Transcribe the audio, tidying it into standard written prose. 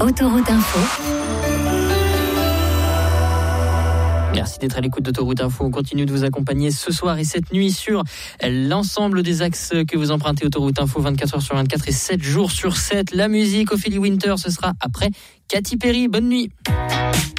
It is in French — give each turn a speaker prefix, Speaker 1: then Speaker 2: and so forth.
Speaker 1: Autoroute Info.
Speaker 2: Merci d'être à l'écoute d'Autoroute Info. On continue de vous accompagner ce soir et cette nuit sur l'ensemble des axes que vous empruntez. Autoroute Info 24h sur 24 et 7 jours sur 7. La musique, Ophélie Winter, ce sera après Katy Perry. Bonne nuit.